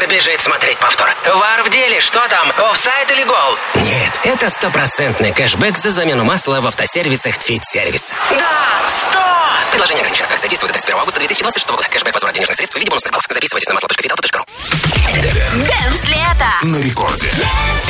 бежит смотреть повтор. Вар в деле, что там, офсайд или гол? Нет, это стопроцентный кэшбэк за замену масла в автосервисах Фит-сервис. Да, 100! Предложение ограничено. Акция действует до 31 августа 2026 года. Кэшбэк, возврат денежных средств в виде бонусных баллов. Записывайтесь на масло.vital.ru. Дэнс лето На рекорде.